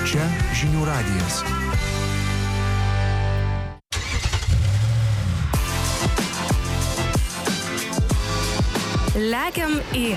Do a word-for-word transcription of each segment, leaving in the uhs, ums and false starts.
Čia Žinių radijas. Lekiam į.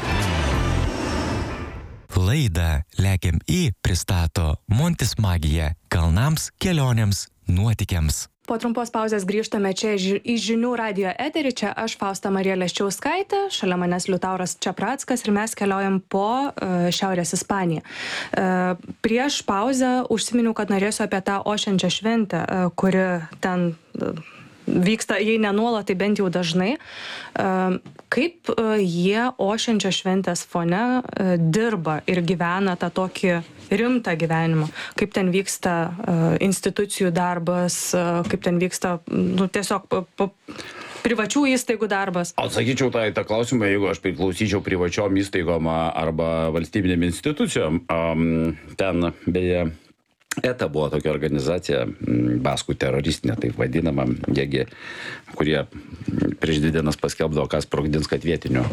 Laidą Lekiam į pristato Montis Magija kalnams, kelionėms, nuotykiams. Po trumpos pauzės grįžtame čia į Žinių radijo eterį. Čia aš, Fausta Marija Leščiauskaitė, šalia manęs Liutauras Čeprackas ir mes keliaujam po uh, Šiaurės Ispaniją. Uh, prieš pauzę užsiminiau, kad norėsiu apie tą ošiančią šventę, uh, kuri ten uh, vyksta, jei ne nuolat, tai bent jau dažnai. Uh, kaip uh, jie ošiančią šventės fone uh, dirba ir gyvena tą tokį rimtą gyvenimą, kaip ten vyksta uh, institucijų darbas, uh, kaip ten vyksta nu, tiesiog p- p- privačių įstaigų darbas. Atsakyčiau tą, tą klausimą, jeigu aš priklausyčiau privačiom įstaigom arba valstybinėm institucijom. Um, ten beje E T A buvo tokia organizacija, baskų teroristinė, taip vadinama, jiegi, kurie prieš dvi dienas paskelbdavo, kas sprogdins, kad vietinių,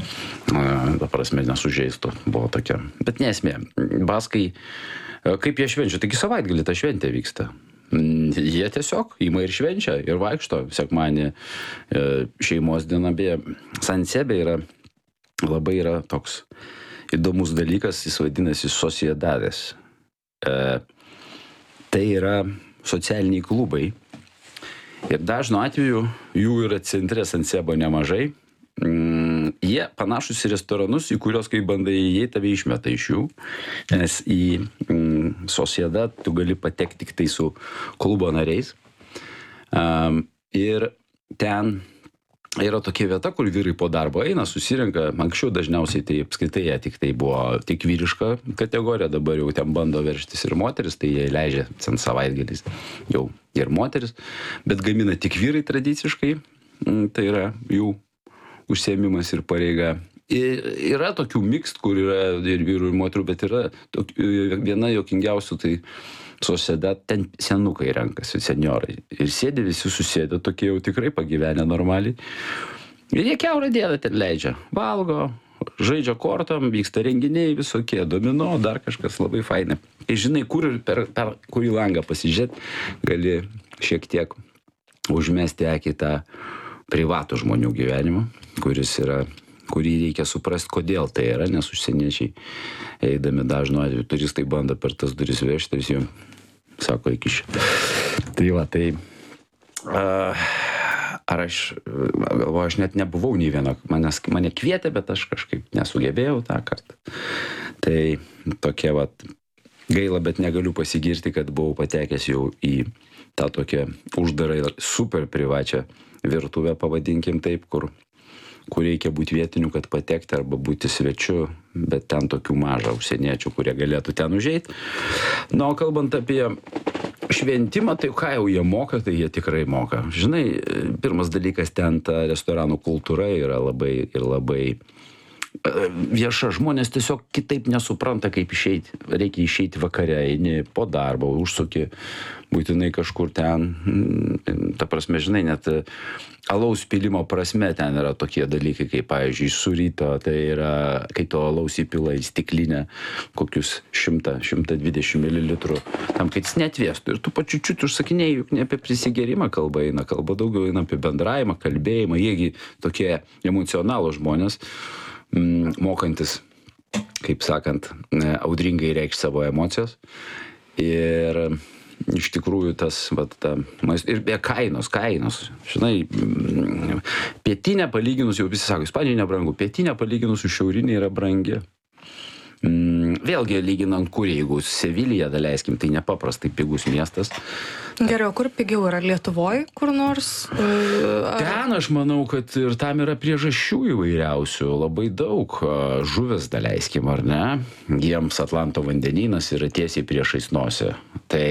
ta prasme, nesužeistų, buvo tokia. Bet nesmė, baskai, kaip jie švenčia, taigi savaitgalį ta šventė vyksta. Jie tiesiog ima ir švenčia, ir vaikšto, sekmanį šeimos diena, beje, San Sebe yra, labai yra toks įdomus dalykas, jis vadinasi Sociedades. E, Tai yra socialiniai klubai ir dažnu atveju jų yra centre San Sebo nemažai. Mm, jie panašus į restoranus, į kurios kai bandai įeiti, tave išmeta iš jų, nes į mm, Sociedad tu gali patekti tik tai su klubo nariais. Um, ir ten yra tokia vieta, kur vyrai po darbo eina, susirenka, anksčiau dažniausiai tai apskritai jie tik tai buvo tik vyriška kategorija, dabar jau ten bando verštis ir moteris, tai jie leidžia ten savaitgaliais jau ir moteris, bet gamina tik vyrai tradiciškai, tai yra jų užsiėmimas ir pareiga. Ir yra tokių mixt, kur yra ir vyrų ir moterų, bet yra tokių, viena juokingiausių, tai Sociedad, ten senukai renkasi, seniorai. Ir sėdi visi susėdę, tokie jau tikrai pagyvenę normaliai. Ir jie kiaurą dieną ten leidžia. Valgo, žaidžia kortom, vyksta renginiai visokie, domino, dar kažkas labai fainai. Ir žinai, kur ir per, per kurį langą pasižiūrėti, gali šiek tiek užmesti akį tą privatų žmonių gyvenimą, kuris yra, kurį reikia suprasti, kodėl tai yra, nes užsieniečiai, eidami dažnu atveju, turistai bando per tas duris vežtis, jų sako iki šio. Tai va, tai uh, ar aš galvoju, aš net nebuvau nei vieno, manęs, mane kvietė, bet aš kažkaip nesugebėjau tą kartą. Tai tokia va, gaila, bet negaliu pasigirti, kad buvau patekęs jau į tą tokią uždarą ir super privačią virtuvę, pavadinkim taip, kur kur reikia būti vietiniu, kad patekti arba būti svečiu, bet ten tokių maža užsieniečių, kurie galėtų ten užeiti. Na, o kalbant apie šventimą, tai ką jau jie moka, tai jie tikrai moka. Žinai, pirmas dalykas, ten ta restoranų kultūra yra labai ir labai vieša. Žmonės tiesiog kitaip nesupranta, kaip išeiti. Reikia išeiti vakare, eini po darbo, užsuki būtinai kažkur ten. Ta prasme, žinai, net alaus pilimo prasme ten yra tokie dalykai, kaip, pavyzdžiui, suryto, tai yra, kai to alaus įpila į stiklinę kokius šimtą, šimtą dvidešimt mililitrų, tam, kad jis neatvėstų. Ir tu pačiučiut užsakinėjai, juk ne apie prisigėrimą kalba eina, kalba daugiau eina apie bendravimą, kalbėjimą, jiegi tokie emocionalūs žmonės, m, mokantis, kaip sakant, audringai reikšti savo emocijas. Ir iš tikrųjų tas, vat, ta, ir be kainos, kainos, žinai, pietinė palyginus, jau visi sako, Ispanija nebrangu, pietinė palyginus su šiaurinė yra brangi. Vėlgi, lyginant kur, jeigu Sevilija, daleiskim, tai nepaprastai pigus miestas. Geriau, kur pigiau yra Lietuvoj, kur nors? Ar... Ten aš manau, kad ir tam yra priežasčių įvairiausių, labai daug. Žuvis, daleiskim, ar ne? Jiems Atlanto vandenynas yra tiesiai priešais nosį. Tai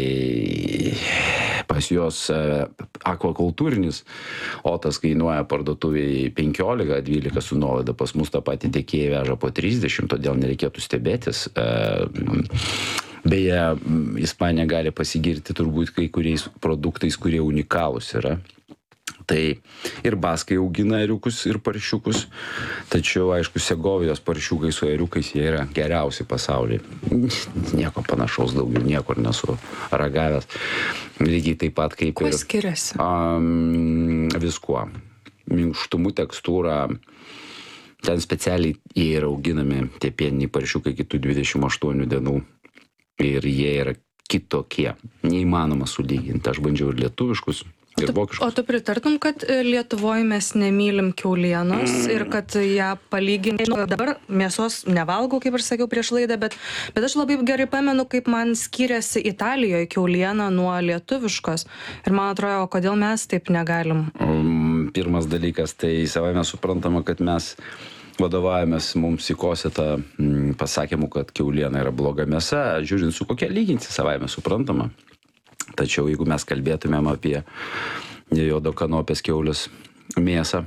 pas juos akvakultūrinis otas kainuoja parduotuvėje penkiolika dvylika su nuolaida, pas mus tą patį tiekėją veža po trisdešimt, todėl nereikėtų stebėtis. Beje, Ispanija gali pasigirti turbūt kai kuriais produktais, kurie unikalūs yra. Tai ir baskai augina ėriukus ir paršiukus, tačiau, aišku, Segovijos paršiukai su ėriukais jie yra geriausi pasaulyje. Nieko panašaus daugiau, niekur nesu ragavęs. Lygiai taip pat kaip Kuo ir... skiriasi? Um, viskuo. Minkštumu, tekstūra. Ten specialiai jie yra auginami, tie pieniniai paršiukai, iki tų dvidešimt aštuonių dienų. Ir jie yra kitokie. Neįmanoma sulyginti. Aš bandžiau ir lietuviškus, ir vokiškus. O tu pritartum, kad Lietuvoje mes nemylim kiaulienos mm. ir kad ją palyginti, žinau, dabar mėsos nevalgau, kaip ir sakiau prieš laidą, bet, bet aš labai gerai pamenu, kaip man skiriasi Italijoje kiauliena nuo lietuviškos. Ir man atrodo, kodėl mes taip negalim? Pirmas dalykas, tai savai mes suprantama, kad mes vadovavomės mums įkosėtą pasakymų, kad kiauliena yra bloga mėsa, žiūrint su kokia lyginti, savai mes suprantama. Tačiau jeigu mes kalbėtumėm apie juodo kanopės kiaulės mėsą,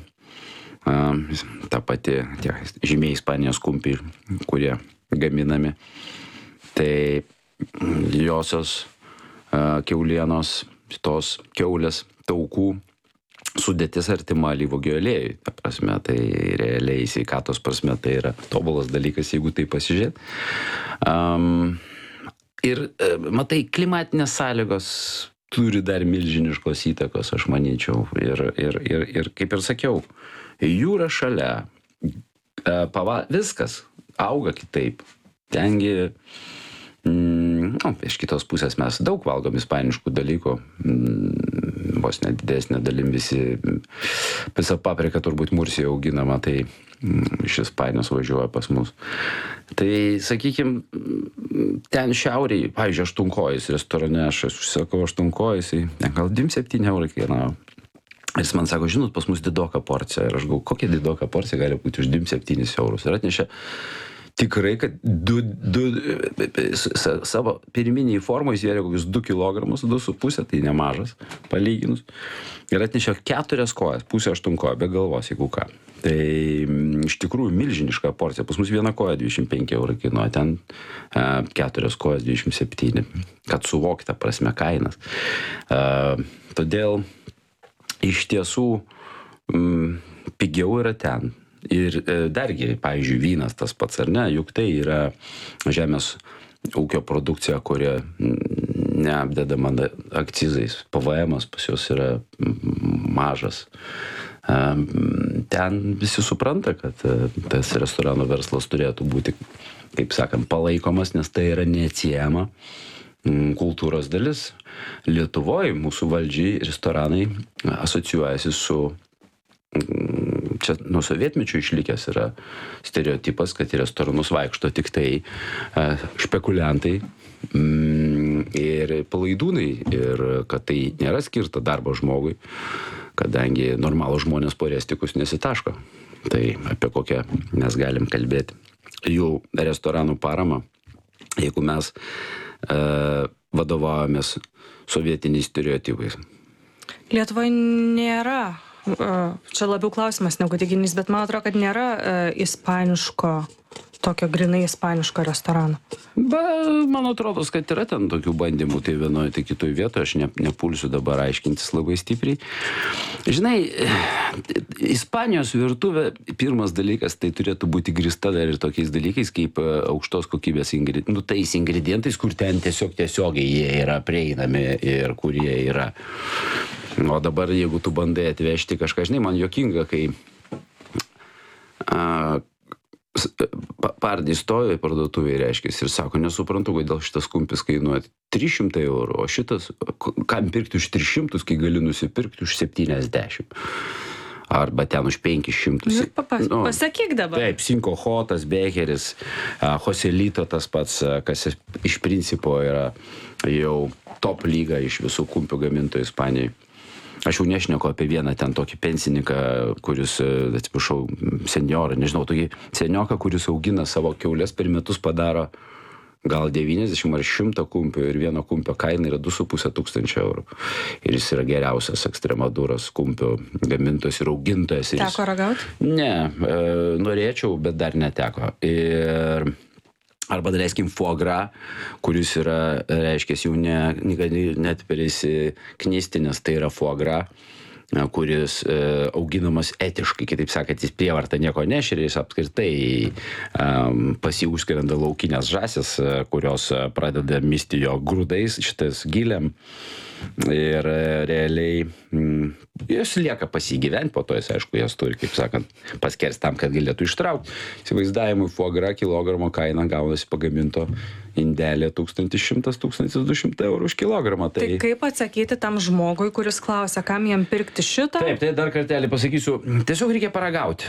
ta pati tie žymiai Ispanijos kumpiai, kurie gaminami, tai josios kiaulienos, tos kiaulės taukų sudėtis artima alyvuogių aliejui. Ta prasme, tai realiai sveikatos prasme tai yra tobulas dalykas, jeigu tai pasižiūrėt. Um, ir, matai, klimatinės sąlygos turi dar milžiniškos įtakos, aš manyčiau. Ir, ir, ir, ir kaip ir sakiau, jūra šalia, pava, viskas auga kitaip. Tengi, mm, nu, iš kitos pusės mes daug valgom ispaniškų dalykų, mm, vos net didesnė dalim visi, visa paprika turbūt Mursijoje auginama, tai mm, iš Ispanijos važiuoja pas mus. Tai, sakykim, ten šiauriai, pavyzdžiui, aštunkojais restorane, aš užsakau aštunkojais, gal dvidešimt septyni eurai kainavo. Ir jis man sako, žinot, pas mus didoka porcija. Ir aš galvoju, kokia didoka porcija gali būti už dvidešimt septynis eurus. Ir atnešė tikrai, kad du, du, savo pirminiai formai svėrė kokius du kilogramus, du su pusė, tai nemažas, palyginus. Ir atnešė keturias kojas, pusė aštunkojo, be galvos, jeigu ką. Tai iš tikrųjų milžiniška porcija. Pas mus viena koja dvidešimt penki eurai kainuoja, ten e, keturias kojas dvidešimt septyni, kad suvokti tą prasme kainas. E, todėl iš tiesų m, pigiau yra ten. Ir dargi, pavyzdžiui, vynas tas pats, ar ne, juk tai yra žemės ūkio produkcija, kuria neapdedama akcizais. P V M-as pas jos yra mažas. Ten visi supranta, kad tas restorano verslas turėtų būti, kaip sakant, palaikomas, nes tai yra neatsiejama kultūros dalis. Lietuvoje mūsų valdžiai restoranai asocijuojasi su, čia nuo sovietmečio išlikęs yra stereotipas, kad į restoranus vaikšto tik tai špekuliantai ir palaidūnai ir kad tai nėra skirta darbo žmogui, kadangi normalų žmonės po restikus nesitaško. Tai apie kokią mes galim kalbėti. Jų restoranų paramą, jeigu mes e, vadovavomės sovietiniais stereotipais. Lietuvoje nėra, čia labiau klausimas negu teiginys, bet man atrodo, kad nėra ispaniško, tokio grinai ispaniško restorano. Ba, man atrodo, kad yra ten tokių bandymų, tai vienoje, tai kitoje vietoje, aš ne, nepulsiu dabar aiškintis labai stipriai. Žinai, Ispanijos virtuvė, pirmas dalykas, tai turėtų būti grįsta dar ir tokiais dalykais, kaip aukštos kokybės ingredientais, nu, tais ingredientais, kur ten tiesiog tiesiogiai jie yra prieinami ir kur jie yra. O dabar, jeigu tu bandai atvežti kažką, žinai, man juokinga, kai a, pardį stojo į parduotuvį, reiškia, ir sako, nesuprantu, kodėl šitas kumpis kainuoja trys šimtai eurų, o šitas, kam pirkti už tris šimtus, kai gali nusipirkti už septyniasdešimt. Arba ten už penkis šimtus. Ir papas, nu, pasakyk dabar. Taip, Cinco Jotas, Becheris, Joselito tas pats, kas iš principo yra jau top lyga iš visų kumpių gamintojų Ispanijai. Aš jau nešneku apie vieną ten tokį pensininką, kuris, atsiprašau, senjorą, nežinau, tokį senioką, kuris augina savo kiaulės, per metus padaro gal devyniasdešimt ar šimtą kumpių ir vieno kumpio kaina yra du su puse tūkstančio eurų. Ir jis yra geriausias Ekstremaduros kumpių gamintojas ir augintojas. Ir teko jis... ragauti? Ne, e, norėčiau, bet dar neteko. Ir... Arba, daleiskim, foie gras, kuris yra, reiškia, jau ne, net perėsi knysti, nes tai yra foie gras. kuris e, auginamas etiškai, kitaip sakant, jis prievartą nieko nešeria, jis apskritai um, pasiūskrenda laukinės žąsis, kurios pradeda misti jo grūdais, šitas giliam. Ir realiai mm, jis lieka pasigyventi, po to jis, aišku, jas turi, kaip sakant, paskers tam, kad galėtų ištraukti. Įsivaizdavimui foie gras kilogramo kaina gaunasi pagaminto indelė tūkstantis šimtas - tūkstantis du šimtai eurų už kilogramą. Tai... tai kaip atsakyti tam žmogui, kuris klausia, kam jam pirkti šitą? Taip, tai dar kartelį pasakysiu, tiesiog reikia paragauti.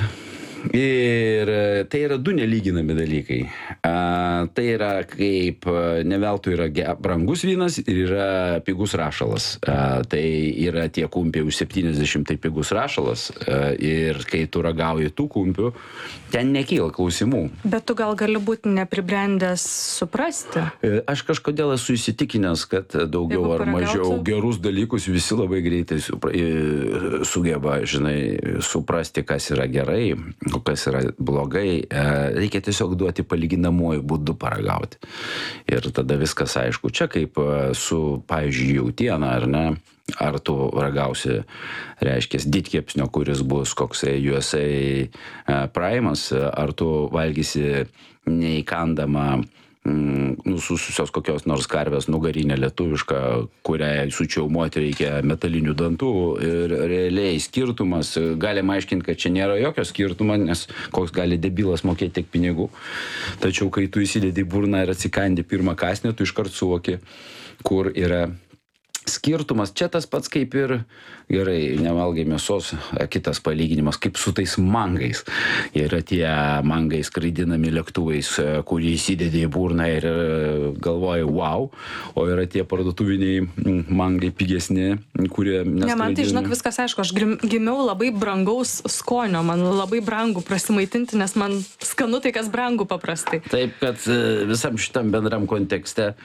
Ir tai yra du nelyginami dalykai. A, tai yra kaip neveltui yra ge, brangus vynas ir yra pigus rašalas. A, tai yra tie kumpiai už septyniasdešimt, tai pigus rašalas. A, ir kai tu ragauji tų kumpių, ten nekyla klausimų. Bet tu gal gali būti nepribrendęs suprasti? Aš kažkodėl esu įsitikinęs, kad daugiau ar mažiau gerus dalykus visi labai greitai supra, sugeba, žinai, suprasti, kas yra gerai, kas yra blogai, reikia tiesiog duoti palyginamuoju būdu paragauti. Ir tada viskas aišku. Čia kaip su, pavyzdžiui, jautiena, ar ne? Ar tu ragausi, reiškia, didkepsnio, kuris bus koksai U S A Primas, ar tu valgysi neįkandamą nusususios kokios nors karvės nugarinę lietuvišką, kuriai sučiaumuoti reikia metalinių dantų ir realiai skirtumas, galima aiškinti, kad čia nėra jokio skirtumo, nes koks gali debilas mokėti tiek pinigų. Tačiau, kai tu įsidedi į burną ir atsikandi pirmą kąsnį, tu iškart suvoki, kur yra skirtumas. Čia tas pats kaip ir, gerai, nevalgai mėsos, kitas palyginimas, kaip su tais mangais. Yra tie mangai skraidinami lėktuvais, kurį įsidedi į burną ir galvoji, wow, o yra tie parduotuviniai mangai pigesni, kurie neskraidinami. Ne, man tai, žinok, viskas aišku, aš gimiau labai brangaus skonio, man labai brangu prasimaitinti, nes man skanu tai, kas brangu paprastai. Taip, kad visam šitam bendram kontekste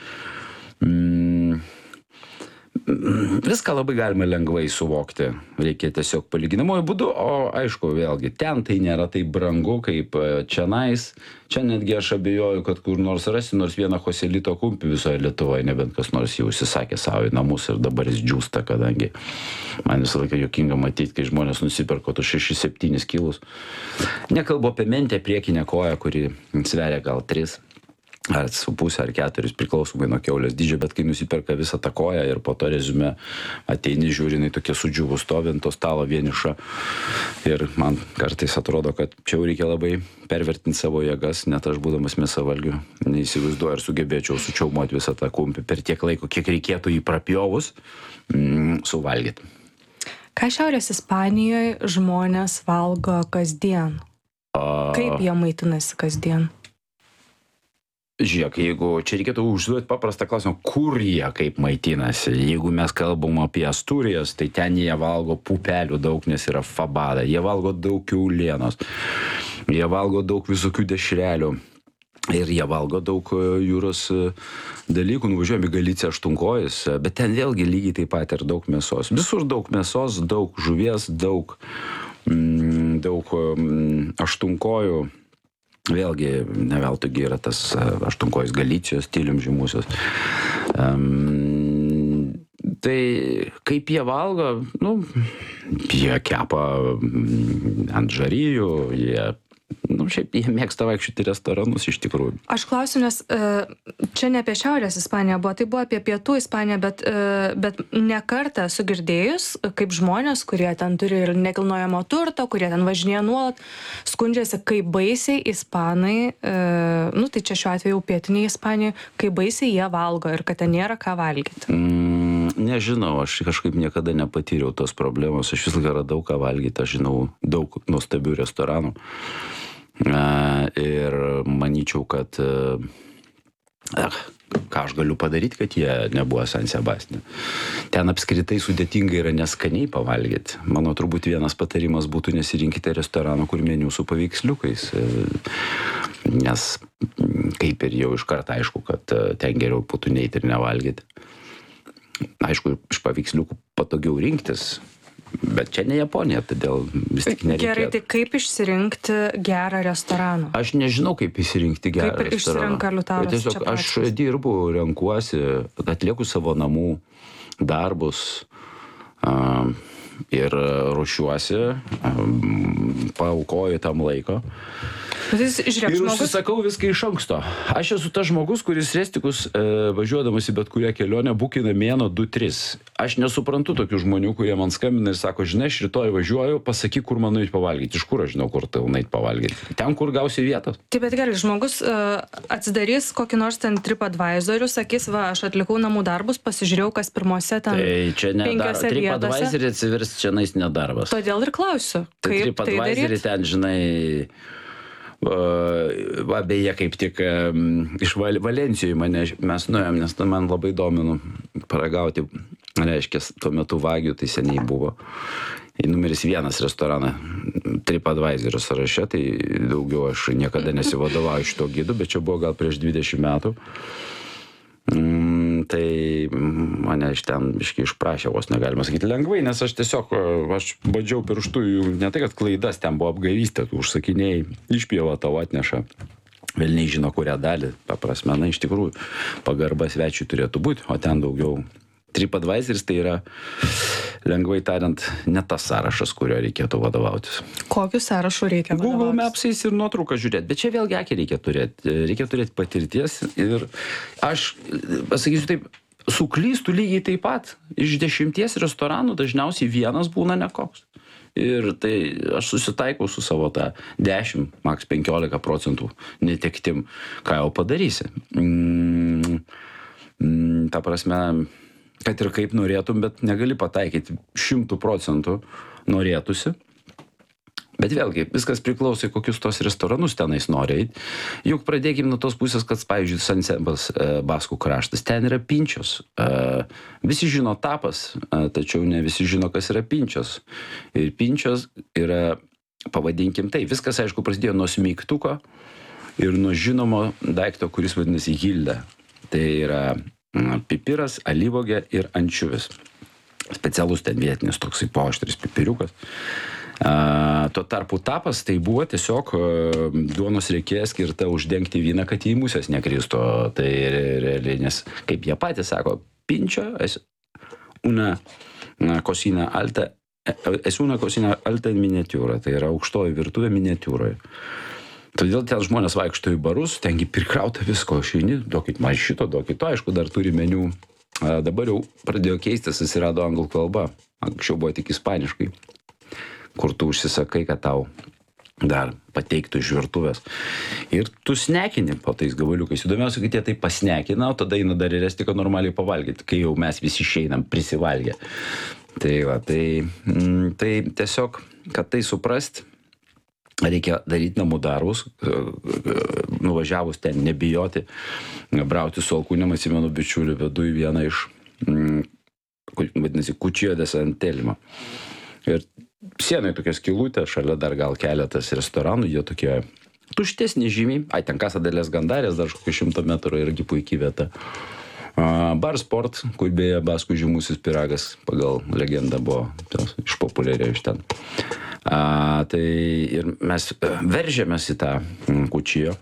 mm, viską labai galima lengvai suvokti. Reikia tiesiog palyginamuoju būdu, o aišku, vėlgi, ten tai nėra taip brangu kaip čionais. Čia netgi aš abejoju, kad kur nors rasi nors vieną Joselito kumpį visoje Lietuvoje, nebent kas nors jau užsisakė savo į namus ir dabar jis džiūsta, kadangi man visą laiką juokinga matyti, kai žmonės nusipirko tu šešis septynis kilus. Nekalbu apie mentę priekinę koją, kuri sveria gal tris. Ar su pusę, ar keturis, priklausomai nuo kiaulės dydžio, bet kai nusiperka visą tą koją ir po to rezume ateini, žiūrinai tokie sudžiūvų stovint to stalo vieniša. Ir man kartais atrodo, kad čia jau reikia labai pervertinti savo jėgas, net aš būdamas mėsavalgiu neįsivaizduoju, ar sugebėčiau sučiaumuoti visą tą kumpį per tiek laiko, kiek reikėtų jį prapjovus mm, suvalgyti. Ką Šiaurės Ispanijoje žmonės valgo kasdien? A... Kaip jie maitinasi kasdien? Žiūrėk, jeigu čia reikėtų užduoti paprastą klausimą, kur jie kaip maitinasi. Jeigu mes kalbam apie Asturijas, tai ten jie valgo pupelių daug, nes yra fabada. Jie valgo daug kiaulienos. Jie valgo daug visokių dešrelių. Ir jie valgo daug jūros dalykų. Nuvažiuojame į Galiciją aštunkojus, bet ten vėlgi lygiai taip pat ir daug mėsos. Visur daug mėsos, daug žuvies, daug, mm, daug mm, aštunkojų. Vėlgi, neveltui yra tas aštunkojus Galicijos stilium žymusios. Um, tai kaip jie valgo, nu, jie kepa ant žarijų, jie, nu, šiaip jie mėgsta vaikščioti į restoranus iš tikrųjų. Aš klausiu, nes čia ne apie Šiaurės Ispaniją buvo, tai buvo apie Pietų Ispaniją, bet, bet ne kartą esu girdėjus, kaip žmonės, kurie ten turi ir nekilnojamo turto, kurie ten važinėja nuolat, skundžiasi, kaip baisiai ispanai, nu tai čia šiuo atveju pietiniai Ispanijai, kaip baisiai jie valgo ir kad ten nėra ką valgyti. Mm, nežinau, aš kažkaip niekada nepatyriau tos problemos, aš vis laiką radau ką valgyti, aš žinau daug nuostabių restoranų. Ir manyčiau, kad ach, ką aš galiu padaryti, kad jie nebuvo San Sebastiane. Ten apskritai sudėtinga yra neskaniai pavalgyti. Mano turbūt vienas patarimas būtų nesirinkite restorano, kur meniu su paveiksliukais. Nes kaip ir jau iš karto aišku, kad ten geriau būtų neiti ir nevalgyti. Aišku, iš paveiksliukų patogiau rinktis. Bet čia ne Japonija, todėl vis tik nereikėtų. Gerai, tai kaip išsirinkti gerą restoraną? Aš nežinau, kaip išsirinkti gerą kaip restoraną. Kaip išsirenka Liutauras Tiesiog Čeprackas? Aš dirbu, renkuosi, atlieku savo namų darbus. ir ruošiuosi, paaukoju tam laiko. Bet jis, žiūrėk, ir žmogus... užsisakau viską iš anksto. Aš esu tas žmogus, kuris restikus e, važiuodamas į bet kurią kelionę bukina mėno du tris. Aš nesuprantu tokių žmonių, kurie man skambina ir sako, žinai, aš rytoj važiuoju, pasakyk, kur man nueit pavalgyti. Iš kur aš žinau, kur tau nueit pavalgyti? Ten, kur gausi vietos. Taip, bet gerai, žmogus uh, atsidarys kokį nors ten TripAdvisorių, sakys, va, aš atlikau namų darbus, pasižiūrėjau, kas pirmose ten tai čia ne dar, penkiose vietose. TripAdvisorį atsivers čia nais nedarbas. Todėl ir klausiu, Tai kaip tai TripAdvisorį daryti? ten, žinai, va, beje, kaip tik um, iš Val Valensijoj mane, mes nuėjom, nes man labai domino paragauti, reiškia, tuo metu Vagių, tai seniai buvo. Į numeris vienas restoraną TripAdvisorio sąraše, tai daugiau aš niekada nesivadovauju šito gidu, bet čia buvo gal prieš dvidešimt metų. Mm, tai mane iš ten biškai išprašė, vos negalima sakyti lengvai, nes aš tiesiog, aš badžiau pirštų, ne tai, kad klaidas, ten buvo apgaivystė, tu užsakinėjai, išpjova tau atneša. Velniai žino, kurią dalį, paprasme, na, iš tikrųjų, pagarba svečiui turėtų būti, o ten daugiau. TripAdvisoris tai yra, lengvai tariant, ne tas sąrašas, kurio reikėtų vadovautis. Kokiu sąrašu reikia vadovautis? Google Maps'ais ir nuotrauką žiūrėti, bet čia vėlgi akį reikia turėti. Reikia turėti patirties ir aš, pasakysiu taip, suklystų lygiai taip pat. Iš dešimties restoranų dažniausiai vienas būna nekoks. Ir tai aš susitaikau su savo tą dešimt, maks penkiolika procentų netektim, ką jau padarysi. Mm, mm, ta prasme, kad ir kaip norėtum, bet negali pataikyti šimtų procentų norėtųsi. Bet vėlgi, viskas priklauso, kokius tos restoranus tenais nori eit. Juk pradėkim nuo tos pusės, kad, pavyzdžiui, San Sebas, e, Baskų kraštas, ten yra Pinčios. E, visi žino tapas, e, tačiau ne visi žino, kas yra Pinčios. Ir Pinčios yra, pavadinkim tai, viskas, aišku, prasidėjo nuo smeigtuko ir nuo žinomo daikto, kuris vadinasi Hilda. Tai yra pipiras, alyvuogė ir ančiuvis. Specialus ten vietinis toksai paaštris pipiriukas. A, tuo tarpu tapas tai buvo tiesiog a, duonos reikėjo skirta uždengti vyną, kad į musės nekristų. Tai realiai, nes kaip jie patys sako, pinčio es una cocina alta, es una cocina alta en miniatiūra, tai yra aukštoji virtuvė miniatiūroje. Todėl ten žmonės vaikšto į barus, tengi prikrauta visko, šeini, duokit man šito, duokit to, aišku, dar turi meniu. A, dabar jau pradėjo keistis, atsirado anglų kalba, anksčiau buvo tik ispaniškai, kur tu užsisakai, kad tau dar pateiktų iš virtuvės. Ir tu snekini po tais gabaliukais. Įdomiausia, kad jie tai pasnekina, o tada eina dar ir estiką normaliai pavalgyti, kai jau mes visi išeinam prisivalgę. Tai va, tai, mm, tai tiesiog, kad tai suprast, reikia daryti namų darbus, nuvažiavus ten nebijoti, brauti su alkūnėm, atsimenu bičiulių, vedu į vieną iš, mm, vadinasi, Cuchillo de San Telmo. Ir sienai tokia skylutė, šalia dar gal keletas restoranų, jie tokie tuštesni žymiai, ai ten Casa de las Gandarės, dar kokį šimtą metrų irgi puikiai vieta. Bar Sport, kur beje Baskų žymusis pyragas pagal legendą buvo išpopuliarėjo iš ten. A, tai ir mes veržėmės į tą Cuchillo.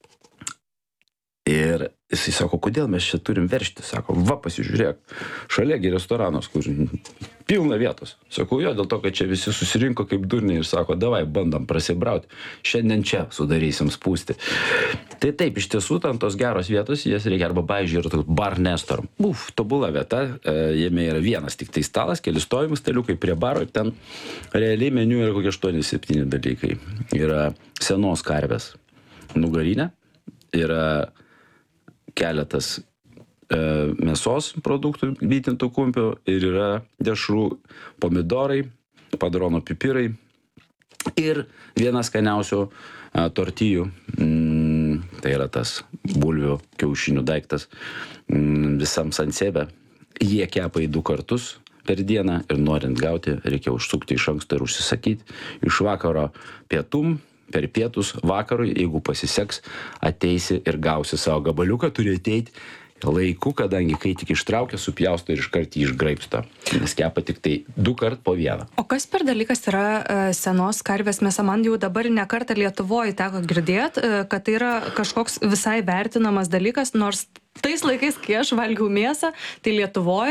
Ir jisai sako, kodėl mes čia turim veržti? Sako, va, pasižiūrėk, šaliagi restoranas, kur pilna vietos. Sakau, jo, dėl to, kad čia visi susirinko kaip durniai ir sako, davai, bandom prasibrauti. Šiandien čia sudarysim spūsti. Tai taip, iš tiesų, ten tos geros vietos, jas reikia, arba, pavyzdžiui, yra toks Bar Nestor. Uf, tobula vieta, e, jame yra vienas tik tai stalas, keli stovimai staliukai prie baro, ir ten realiai meniu yra kokie aštuoni septyni dalykai. Yra senos karvės nugarinė, yra keletas e, mėsos produktų, vytintų kumpių ir yra dešrų pomidorai, padrono pipirai ir vienas skaniausių e, tortijų, mm, tai yra tas bulvių kiaušinių daiktas, mm, visam San Sebe. Jie kepa į du kartus per dieną ir norint gauti, reikia užsukti iš anksto ir užsisakyti. Iš vakaro pietum, per pietus vakarui, jeigu pasiseks, ateisi ir gausi savo gabaliuką, turi ateiti laiku, kadangi kai tik ištraukia, supjausto ir iškart jį išgraibsto. Nes kepa tik tai du kart po vieną. O kas per dalykas yra uh, senos karvės mėsa? Man jau dabar ne kartą Lietuvoje teko girdėti, uh, kad tai yra kažkoks visai vertinamas dalykas, nors tais laikais, kai aš valgiau mėsą, tai Lietuvoje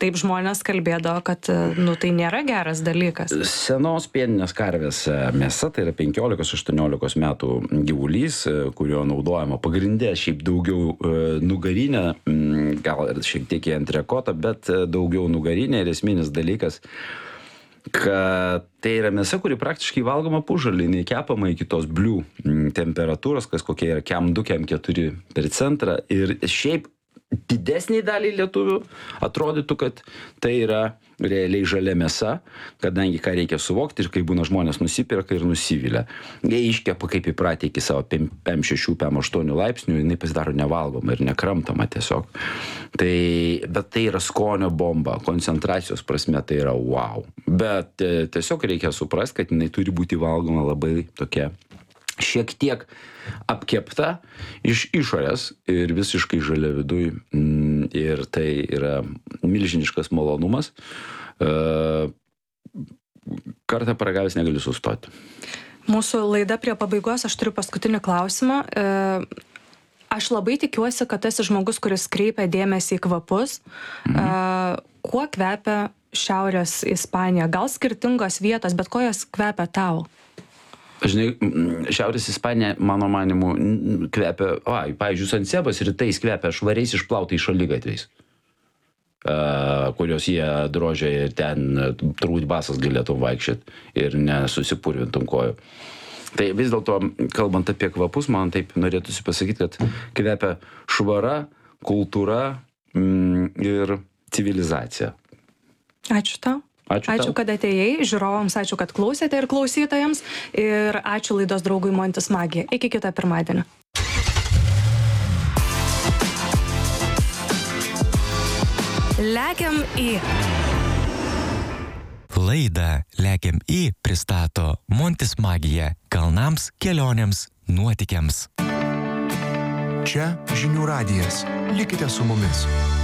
taip žmonės kalbėdavo, kad nu, tai nėra geras dalykas. Senos pieninės karvės mėsa, tai yra penkiolikos aštuoniolikos metų gyvulys, kurio naudojama pagrindė šiaip daugiau nugarinė, gal ir šiek tiek į entrekotą, bet daugiau nugarinė ir esminis dalykas, kad tai yra mėsa, kuri praktiškai valgoma pusžalį, jinai kepama iki tos blių temperatūros, kas kokie yra kem du, kem keturi per centrą. Ir šiaip didesniai daliai lietuvių atrodytų, kad tai yra realiai žalia mėsa, kadangi ką reikia suvokti ir kai būna žmonės nusipirka ir nusivilia. Jie iškepa kaip įpratę iki savo pem šešių, pem aštuonių laipsnių, jinai pasidaro nevalgoma ir nekramtama tiesiog. Tai, bet tai yra skonio bomba, koncentracijos prasme tai yra wow. Bet e, tiesiog reikia suprasti, kad jinai turi būti valgoma labai tokia šiek tiek apkepta iš išorės ir visiškai žalia viduj. Ir tai yra milžiniškas malonumas. Kartą paragavęs negali sustoti. Mūsų laida prie pabaigos, aš turiu paskutinį klausimą. Aš labai tikiuosi, kad esi žmogus, kuris kreipia dėmesį į kvapus. Mhm. Kuo kvepia Šiaurės Ispanija? Gal skirtingos vietos, bet ko jos kvepia tau? Žinai, Šiaurės Ispanija, mano manimu, kvepia, a, pavyzdžiui, San Sebas rytais kvepia švariais išplautais šaligatviais, uh, kurios jie drožia ir ten turbūt basas galėtum vaikščioti ir nesusipurvintum kojų. Tai vis dėlto, kalbant apie kvapus, man taip norėtųsi pasakyti, kad kvepia švara, kultūra mm, ir civilizacija. Ačiū tau. Ačiū, ačiū kad atėjai, žiūrovams ačiū, kad klausėte ir klausytojams. Ir ačiū laidos draugui Montis Magija. Iki kitą pirmadienį. Lekiam į. Laidą Lekiam į pristato Montis Magija. Kalnams, kelionėms, nuotykiams. Čia Žinių radijas. Likite su mumis.